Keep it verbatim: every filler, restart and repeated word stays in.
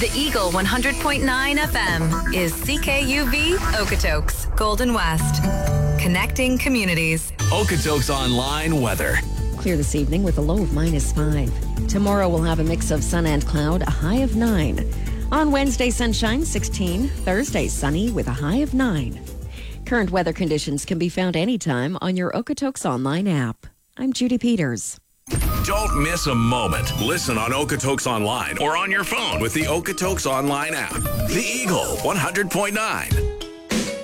The Eagle one hundred point nine F M is C K U V Okotoks, Golden West. Connecting communities. Okotoks Online weather. Clear this evening with a low of minus five. Tomorrow we'll have a mix of sun and cloud, a high of nine. On Wednesday, sunshine, sixteen. Thursday, sunny with a high of nine. Current weather conditions can be found anytime on your Okotoks Online app. I'm Judy Peters. Don't miss a moment. Listen on Okotoks Online or on your phone with the Okotoks Online app. The Eagle one hundred point nine.